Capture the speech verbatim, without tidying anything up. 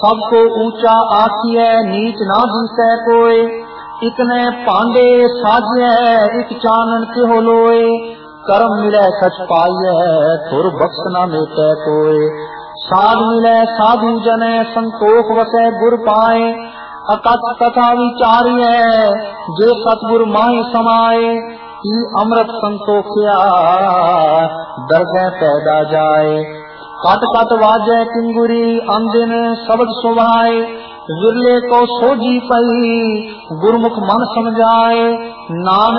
सबको ऊंचा आखिए नीच ना दिसै कोय। इतने पांडे साजिए इक चानन के हो लोए। करम मिले सच पाइए थुर बख्श न मेटे कोय। साध मिले साधु जने संतोख वसे गुर पाए। अकथ कथा विचारिए जे सतगुर माहि समाए। ई अमृत संतोखिया दरगह पैदा जाए। कट कट वाजे किंगुरी अंदिन शब्द सुभाए। विरले को सोजी पई गुरमुख मन समझाए। नाम